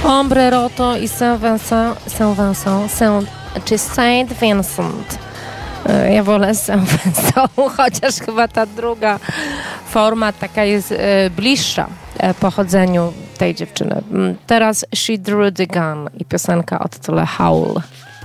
Ombre Roto i Saint Vincent. Ja wolę Saint Vincent, chociaż chyba ta druga forma taka jest bliższa pochodzeniu tej dziewczyny. Teraz She Drew the Gun i piosenka o tytule Howl.